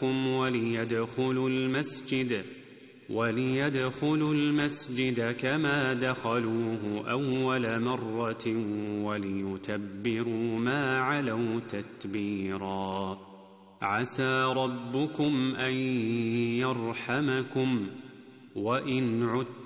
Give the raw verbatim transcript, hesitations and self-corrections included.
ربكم وليدخلوا المسجد وليدخلوا المسجد كما دخلوه أول مرة وليتبروا ما علوا تتبيرا. عسى ربكم أن يرحمكم وإن عدتم